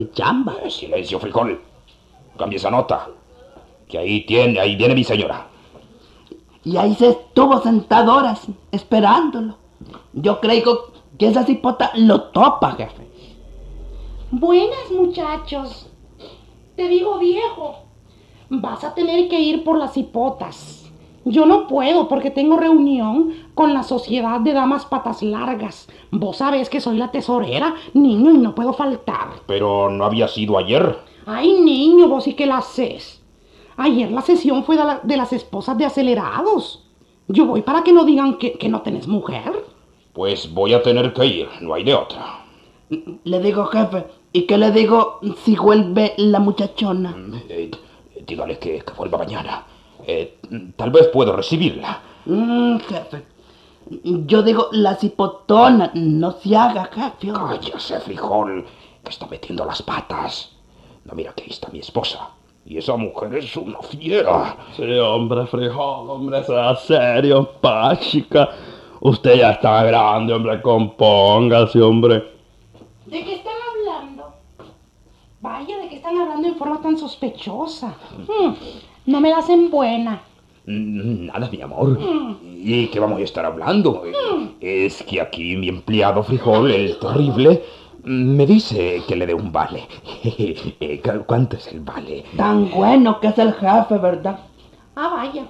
chamba. Silencio, frijol. Cambie esa nota. Que ahí viene mi señora. Y ahí se estuvo sentado horas, esperándolo. Yo creo que esa cipota lo topa, jefe. Buenas, muchachos. Te digo, viejo, vas a tener que ir por las cipotas. Yo no puedo porque tengo reunión con la Sociedad de Damas Patas Largas. Vos sabés que soy la tesorera, niño, y no puedo faltar. Pero no había sido ayer. Ay, niño, vos sí que la haces. Ayer la sesión fue de las esposas de acelerados. Yo voy para que no digan que no tenés mujer. Pues voy a tener que ir, no hay de otra. Le digo, jefe, ¿y qué le digo si vuelve la muchachona? Dígale que vuelva mañana. Tal vez puedo recibirla. Jefe, yo digo la cipotona, no se haga, jefe. Cállese, frijol, que está metiendo las patas. No, mira que ahí está mi esposa. Y esa mujer es una fiera. Sí, hombre, frijol, hombre, sea serio, Pachica. Usted ya está grande, hombre, compóngase, hombre. ¿De qué están hablando? Vaya, ¿de qué están hablando en forma tan sospechosa? No me la hacen buena. Nada, mi amor. ¿Y qué vamos a estar hablando? Es que aquí mi empleado frijol, el terrible, me dice que le dé un vale. ¿Cuánto es el vale? Tan bueno que es el jefe, ¿verdad? Ah, vaya.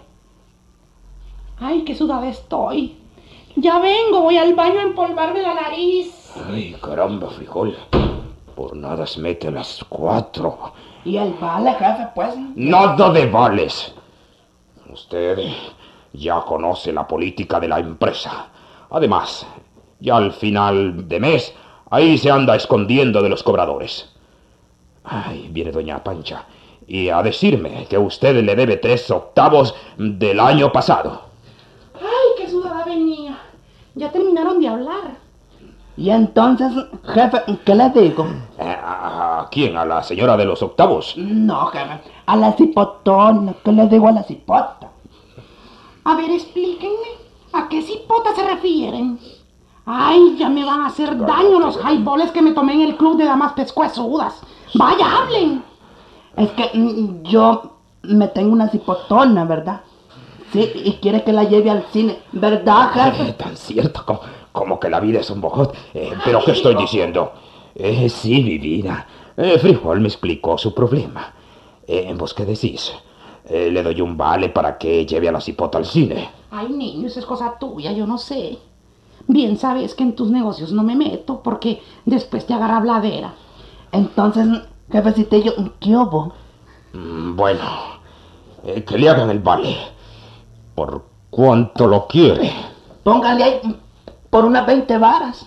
Ay, qué sudada estoy. Ya vengo, voy al baño a empolvarme la nariz. Ay, caramba, frijol. Por nada se mete a las 4. ¿Y el vale, jefe, pues? Nada de vales. Usted ya conoce la política de la empresa. Además, ya al final de mes, ahí se anda escondiendo de los cobradores. Ay, viene doña Pancha y a decirme que usted le debe 3/8 del año pasado. Ay, qué sudada venía. Ya terminaron de hablar. Y entonces, jefe, ¿qué le digo? ¿A quién? ¿A la señora de los octavos? No, jefe, a la cipotona, ¿qué le digo a la cipota? A ver, explíquenme, ¿a qué cipota se refieren? Ay, ya me van a hacer daño los highballs que me tomé en el club de damas pescuezudas. Vaya, hablen. Es que yo me tengo una cipotona, ¿verdad? Sí, y quiere que la lleve al cine, ¿verdad, jefe? Tan cierto como que la vida es un bojot. ¿Pero qué estoy diciendo? Sí, mi vida. Frijol me explicó su problema. ¿Vos qué decís? Le doy un vale para que lleve a la cipota al cine. Ay, niño, eso es cosa tuya, yo no sé. Bien sabes que en tus negocios no me meto porque después te agarra bladera. Entonces, jefecitillo, ¿qué hubo? Bueno, que le hagan el vale. ¿Por cuánto lo quiere? Póngale ahí por unas 20 varas.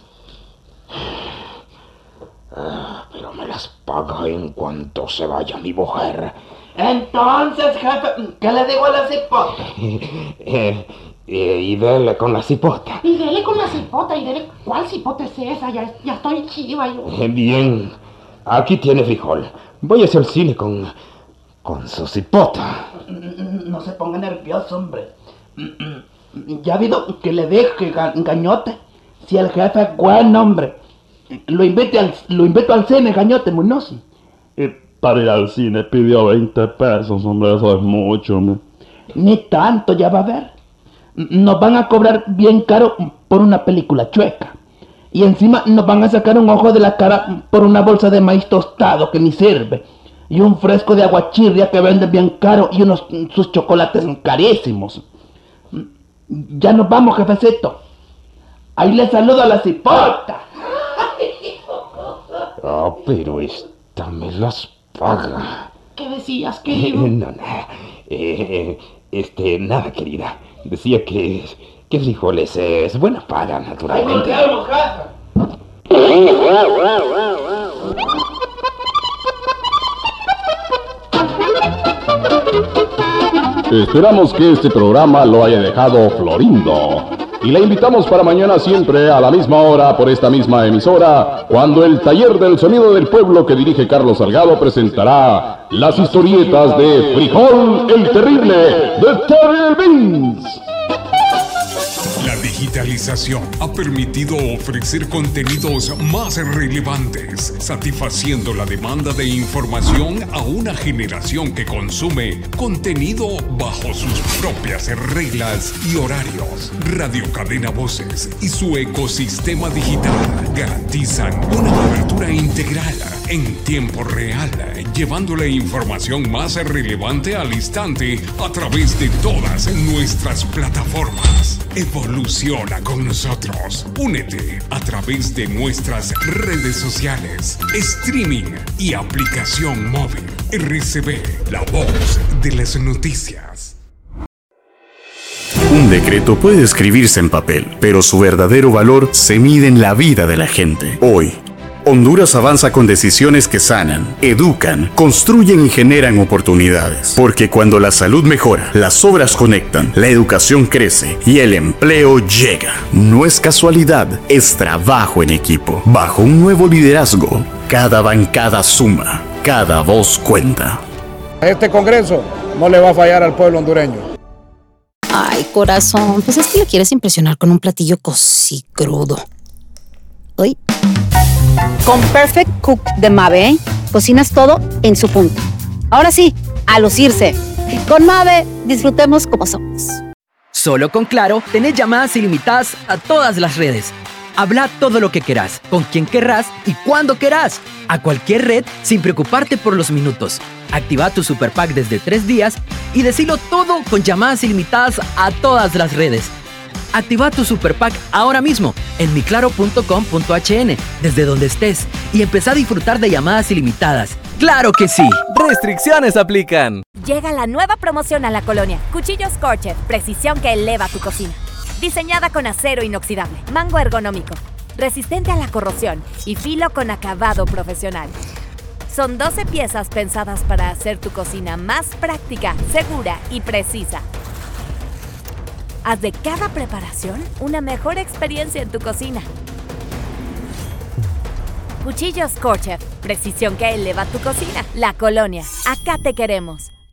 Pero me las paga en cuanto se vaya mi mujer. Entonces, jefe, ¿qué le digo a la cipota? Y dele con la cipota. Y dele con la cipota, y dele... ¿Cuál cipota es esa? Ya estoy chiva yo. Bien, aquí tiene frijol. Váyase al cine con su cipota. No se ponga nervioso, hombre. Ya ha habido que le deje gañote. Si el jefe es buen hombre, lo invito al cine, gañote, Muñoz. Y para ir al cine pidió 20 pesos, hombre, eso es mucho, hombre. Ni tanto, ya va a ver. Nos van a cobrar bien caro por una película chueca. Y encima nos van a sacar un ojo de la cara por una bolsa de maíz tostado que ni sirve. Y un fresco de aguachirria que vende bien caro y sus chocolates carísimos. Ya nos vamos, jefecito. Ahí le saludo a la cipota. Pero esta me las paga. ¿Qué decías, querido? Nada, querida. Decía que frijoles es buena paga, naturalmente. Ahí nos vemos, jefe. Esperamos que este programa lo haya dejado florindo. Y la invitamos para mañana siempre a la misma hora por esta misma emisora, cuando el Taller del Sonido del Pueblo que dirige Carlos Salgado presentará las historietas de Frijol el Terrible, de Terry Beans. La digitalización ha permitido ofrecer contenidos más relevantes, satisfaciendo la demanda de información a una generación que consume contenido bajo sus propias reglas y horarios. Radio Cadena Voces y su ecosistema digital garantizan una cobertura integral en tiempo real, llevando la información más relevante al instante a través de todas nuestras plataformas. Evoluciona con nosotros. Únete a través de nuestras redes sociales, streaming y aplicación móvil. RCB, la voz de las noticias. Un decreto puede escribirse en papel, pero su verdadero valor se mide en la vida de la gente. Hoy, Honduras avanza con decisiones que sanan, educan, construyen y generan oportunidades. Porque cuando la salud mejora, las obras conectan, la educación crece y el empleo llega. No es casualidad, es trabajo en equipo. Bajo un nuevo liderazgo, cada bancada suma, cada voz cuenta. Este Congreso no le va a fallar al pueblo hondureño. Ay, corazón, pues es que le quieres impresionar con un platillo cosí crudo. Uy. Con Perfect Cook de Mave, cocinas todo en su punto. Ahora sí, a lucirse. Con Mave, disfrutemos como somos. Solo con Claro, tenés llamadas ilimitadas a todas las redes. Habla todo lo que querás, con quien querrás y cuando querás. A cualquier red sin preocuparte por los minutos. Activa tu Super Pack desde 3 días y decilo todo con llamadas ilimitadas a todas las redes. Activa tu Super Pack ahora mismo en miclaro.com.hn desde donde estés y empezá a disfrutar de llamadas ilimitadas. ¡Claro que sí! Restricciones aplican. Llega la nueva promoción a la colonia. Cuchillos Scorcher, precisión que eleva tu cocina. Diseñada con acero inoxidable, mango ergonómico, resistente a la corrosión y filo con acabado profesional. Son 12 piezas pensadas para hacer tu cocina más práctica, segura y precisa. Haz de cada preparación una mejor experiencia en tu cocina. Cuchillos Scorcher, precisión que eleva tu cocina. La Colonia, acá te queremos.